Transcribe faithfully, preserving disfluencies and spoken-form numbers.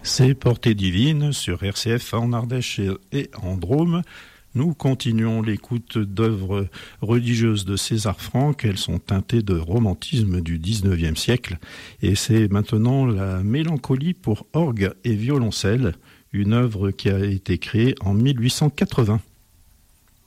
C'est Portée divine sur R C F en Ardèche et en Drôme. Nous continuons l'écoute d'œuvres religieuses de César Franck. Elles sont teintées de romantisme du dix-neuvième siècle. Et c'est maintenant la Mélancolie pour orgue et violoncelle, une œuvre qui a été créée en mille huit cent quatre-vingts.